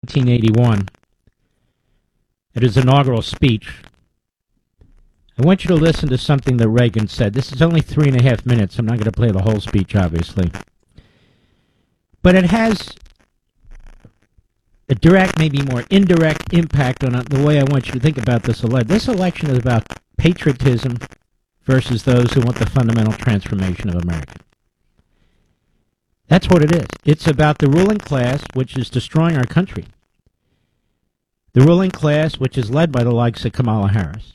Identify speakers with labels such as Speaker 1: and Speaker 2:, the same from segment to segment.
Speaker 1: 1981, at his inaugural speech, I want you to listen to something that Reagan said. This is only 3.5 minutes. I'm not going to play the whole speech, obviously. But it has a direct, maybe more indirect impact on the way I want you to think about this election. This election is about patriotism versus those who want the fundamental transformation of America. That's what it is. It's about the ruling class, which is destroying our country. The ruling class, which is led by the likes of Kamala Harris,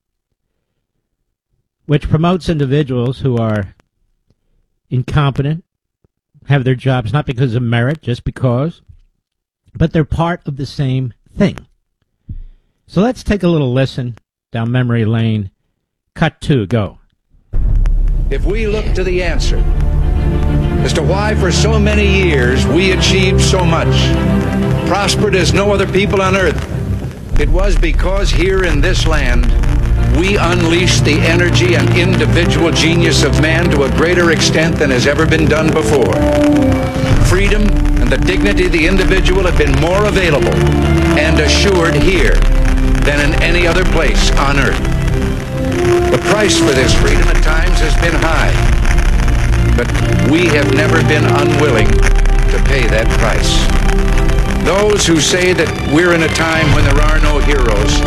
Speaker 1: which promotes individuals who are incompetent, have their jobs not because of merit, just because, but they're part of the same thing. So let's take a little listen down memory lane. Cut 2, go.
Speaker 2: If we look to the answer as to why for so many years we achieved so much, prospered as no other people on earth, it was because here in this land we unleashed the energy and individual genius of man to a greater extent than has ever been done before. Freedom and the dignity of the individual have been more available and assured here than in any other place on earth. The price for this freedom at times has been high, but we have never been unwilling to pay that price. Those who say that we're in a time when there are no heroes,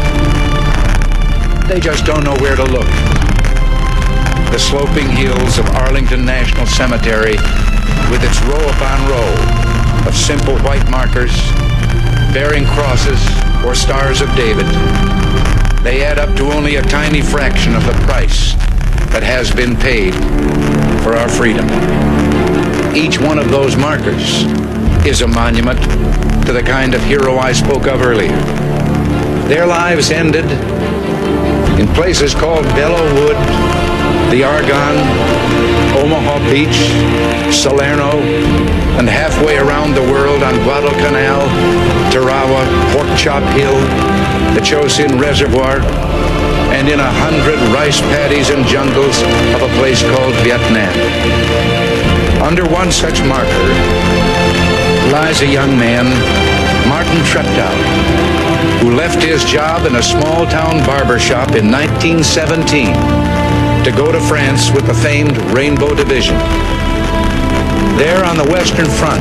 Speaker 2: they just don't know where to look. The sloping hills of Arlington National Cemetery, with its row upon row of simple white markers bearing crosses or stars of David, they add up to only a tiny fraction of the price that has been paid for our freedom. Each one of those markers is a monument to the kind of hero I spoke of earlier. Their lives ended in places called Belleau Wood, the Argonne, Omaha Beach, Salerno, and halfway around the world on Guadalcanal, Tarawa, Pork Chop Hill, the Chosin Reservoir, and in 100 rice paddies and jungles of a place called Vietnam. Under one such marker lies a young man, Martin Treptow, who left his job in a small-town barber shop in 1917 to go to France with the famed Rainbow Division. There on the Western Front,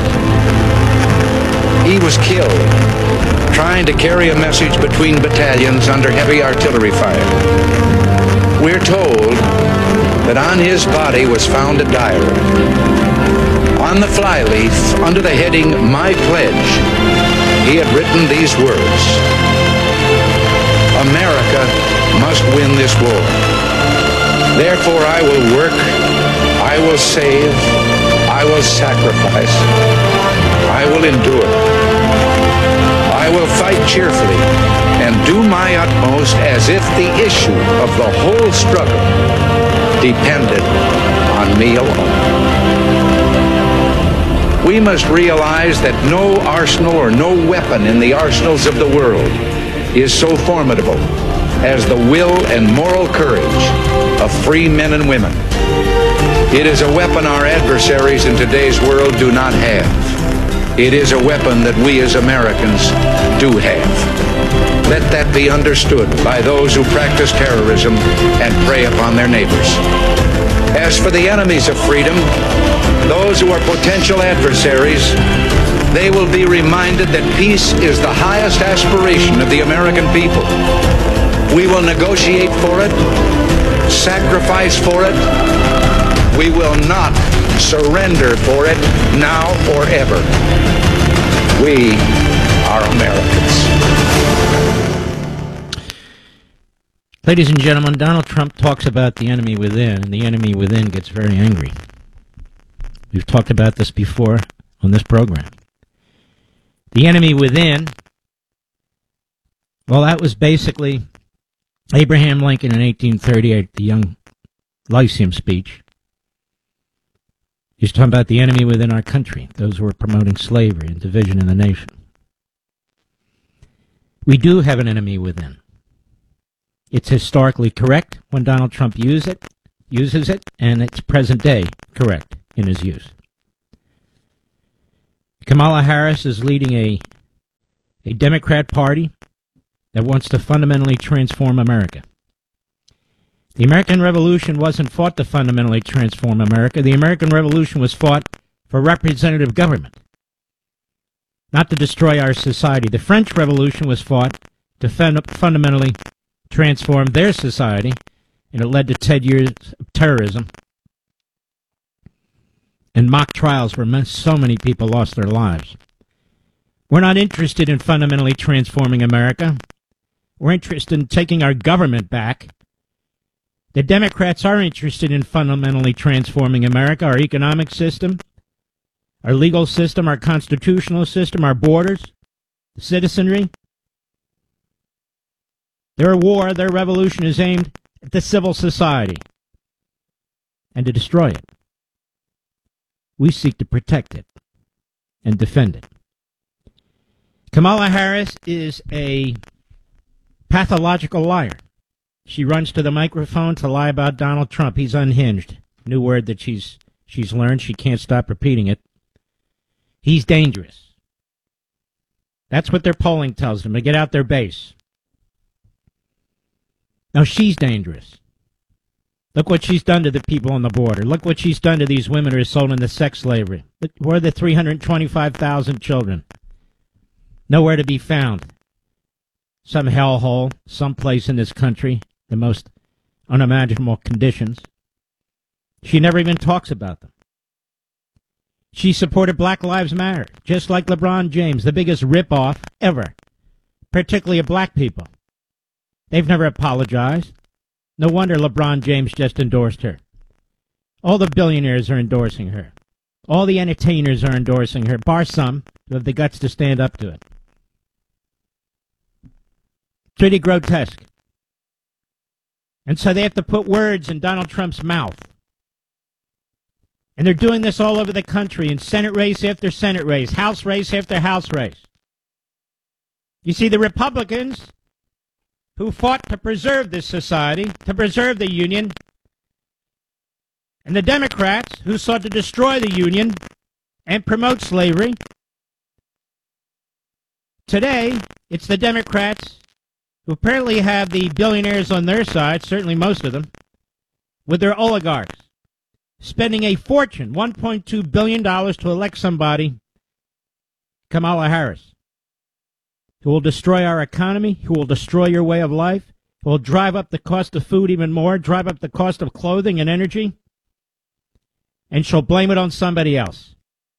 Speaker 2: he was killed trying to carry a message between battalions under heavy artillery fire. We're told that on his body was found a diary. On the flyleaf, under the heading, My Pledge, he had written these words: America must win this war. Therefore I will work, I will save, I will sacrifice, I will endure. I will fight cheerfully and do my utmost as if the issue of the whole struggle depended on me alone. We must realize that no arsenal or no weapon in the arsenals of the world is so formidable as the will and moral courage of free men and women. It is a weapon our adversaries in today's world do not have. It is a weapon that we as Americans do have. Let that be understood by those who practice terrorism and prey upon their neighbors. As for the enemies of freedom, those who are potential adversaries, they will be reminded that peace is the highest aspiration of the American people. We will negotiate for it, sacrifice for it. We will not surrender for it now or ever. We are Americans.
Speaker 1: Ladies and gentlemen, Donald Trump talks about the enemy within, and the enemy within gets very angry. We've talked about this before on this program. The enemy within, well, that was basically Abraham Lincoln in 1838, the Young Lyceum speech. He's talking about the enemy within our country, those who are promoting slavery and division in the nation. We do have an enemy within. It's historically correct when Donald Trump uses it, and it's present day correct in his use. Kamala Harris is leading a a Democrat Party that wants to fundamentally transform America. The American Revolution wasn't fought to fundamentally transform America. The American Revolution was fought for representative government, not to destroy our society. The French Revolution was fought to fundamentally transform their society, and it led to 10 years of terrorism and mock trials where so many people lost their lives. We're not interested in fundamentally transforming America. We're interested in taking our government back. The Democrats are interested in fundamentally transforming America, our economic system, our legal system, our constitutional system, our borders, the citizenry. Their war, their revolution is aimed at the civil society and to destroy it. We seek to protect it and defend it. Kamala Harris is a pathological liar. She runs to the microphone to lie about Donald Trump. He's unhinged. New word that she's learned. She can't stop repeating it. He's dangerous. That's what their polling tells them, to get out their base. Now, she's dangerous. Look what she's done to the people on the border. Look what she's done to these women who are sold into sex slavery. Where are the 325,000 children? Nowhere to be found. Some hellhole, someplace in this country, the most unimaginable conditions. She never even talks about them. She supported Black Lives Matter, just like LeBron James, the biggest ripoff ever, particularly of black people. They've never apologized. No wonder LeBron James just endorsed her. All the billionaires are endorsing her. All the entertainers are endorsing her, bar some who have the guts to stand up to it. Pretty grotesque. And so they have to put words in Donald Trump's mouth. And they're doing this all over the country in Senate race after Senate race, House race after House race. You see, the Republicans who fought to preserve this society, to preserve the Union, and the Democrats who sought to destroy the Union and promote slavery. Today, it's the Democrats who apparently have the billionaires on their side, certainly most of them, with their oligarchs, spending a fortune, $1.2 billion, to elect somebody, Kamala Harris, who will destroy our economy, who will destroy your way of life, who will drive up the cost of food even more, drive up the cost of clothing and energy, and she'll blame it on somebody else.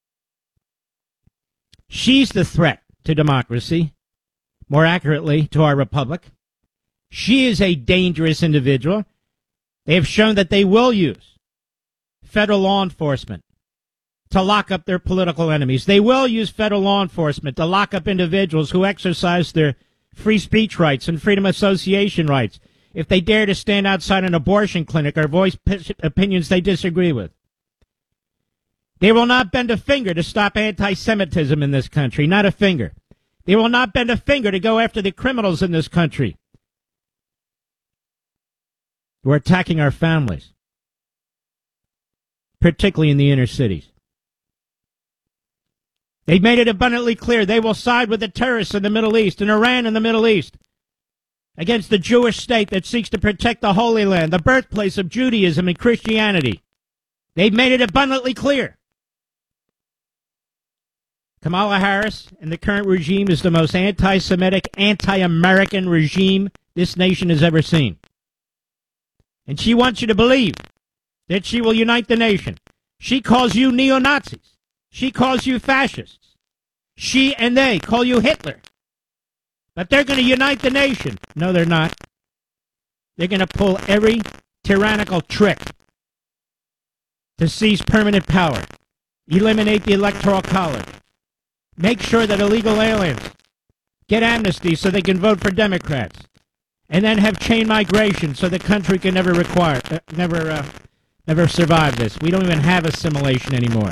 Speaker 1: She's the threat to democracy, more accurately, to our republic. She is a dangerous individual. They have shown that they will use federal law enforcement to lock up their political enemies. They will use federal law enforcement to lock up individuals who exercise their free speech rights and freedom of association rights if they dare to stand outside an abortion clinic or voice opinions they disagree with. They will not bend a finger to stop anti-Semitism in this country, not a finger. They will not bend a finger to go after the criminals in this country who are attacking our families, particularly in the inner cities. They've made it abundantly clear they will side with the terrorists in the Middle East and Iran in the Middle East against the Jewish state that seeks to protect the Holy Land, the birthplace of Judaism and Christianity. They've made it abundantly clear. Kamala Harris and the current regime is the most anti-Semitic, anti-American regime this nation has ever seen. And she wants you to believe that she will unite the nation. She calls you neo-Nazis. She calls you fascists. She and they call you Hitler. But they're going to unite the nation. No, they're not. They're going to pull every tyrannical trick to seize permanent power, eliminate the Electoral College, make sure that illegal aliens get amnesty so they can vote for Democrats, and then have chain migration so the country can never survive this. We don't even have assimilation anymore.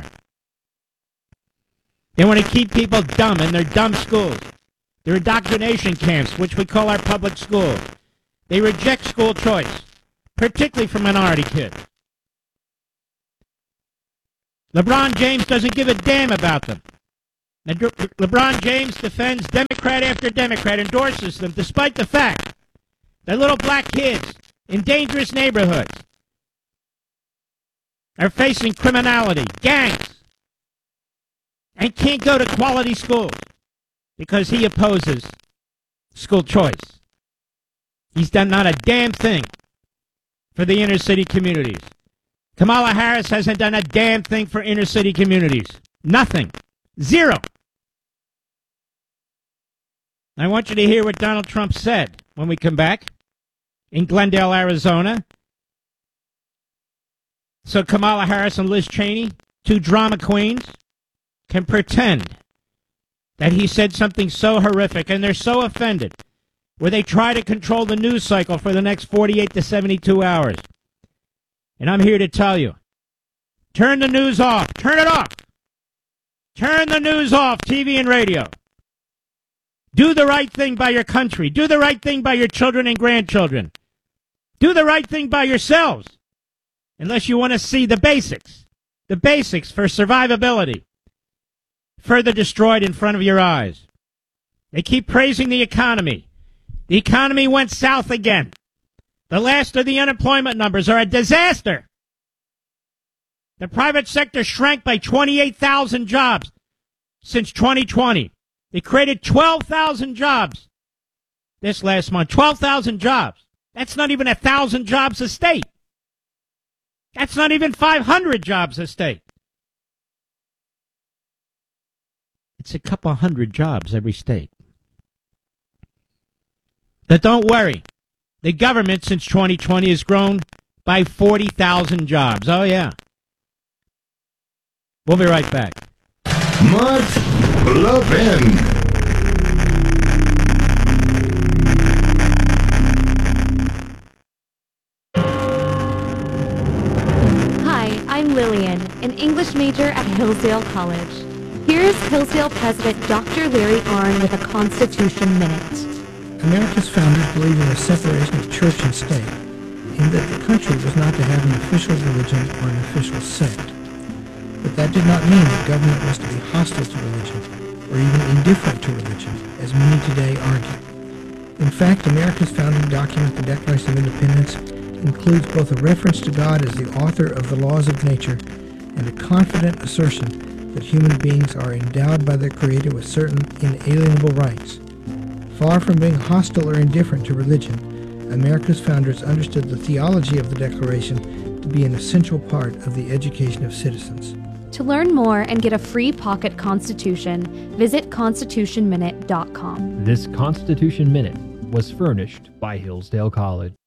Speaker 1: They want to keep people dumb in their dumb schools, their indoctrination camps, which we call our public schools. They reject school choice, particularly for minority kids. LeBron James doesn't give a damn about them. LeBron James defends Democrat after Democrat, endorses them, despite the fact that little black kids in dangerous neighborhoods are facing criminality, gangs, and can't go to quality schools because he opposes school choice. He's done not a damn thing for the inner city communities. Kamala Harris hasn't done a damn thing for inner city communities. Nothing. Zero. I want you to hear what Donald Trump said when we come back in Glendale, Arizona. So Kamala Harris and Liz Cheney, two drama queens, can pretend that he said something so horrific, and they're so offended, where they try to control the news cycle for the next 48 to 72 hours. And I'm here to tell you, turn the news off. Turn it off. Turn the news off, TV and radio. Do the right thing by your country. Do the right thing by your children and grandchildren. Do the right thing by yourselves. Unless you want to see the basics for survivability, further destroyed in front of your eyes. They keep praising the economy. The economy went south again. The last of the unemployment numbers are a disaster. The private sector shrank by 28,000 jobs since 2020. They created 12,000 jobs this last month. 12,000 jobs. That's not even 1,000 jobs a state. That's not even 500 jobs a state. It's a couple hundred jobs every state. But don't worry. The government since 2020 has grown by 40,000 jobs. Oh, yeah. We'll be right back.
Speaker 3: Mark Levin.
Speaker 4: Hi, I'm Lillian, an English major at Hillsdale College. Here's Hillsdale President Dr. Larry Arnn with a Constitution Minute.
Speaker 5: America's founders believed in the separation of church and state, and that the country was not to have an official religion or an official sect. But that did not mean that government was to be hostile to religion, or even indifferent to religion, as many today argue. In fact, America's founding document, the Declaration of Independence, includes both a reference to God as the author of the laws of nature and a confident assertion that human beings are endowed by their Creator with certain inalienable rights. Far from being hostile or indifferent to religion, America's founders understood the theology of the Declaration to be an essential part of the education of citizens.
Speaker 4: To learn more and get a free pocket Constitution, visit constitutionminute.com.
Speaker 6: This Constitution Minute was furnished by Hillsdale College.